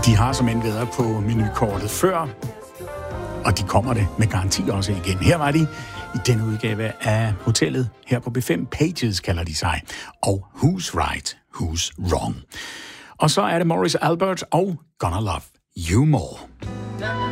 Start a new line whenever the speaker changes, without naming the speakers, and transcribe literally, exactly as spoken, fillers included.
De har som end været på menukortet før, og de kommer det med garanti også igen. Her var de i denne udgave af Hotellet, her på B fem Pages kalder de sig, og Who's Right, Who's Wrong. Og så er det Morris Albert og Gonna Love You More.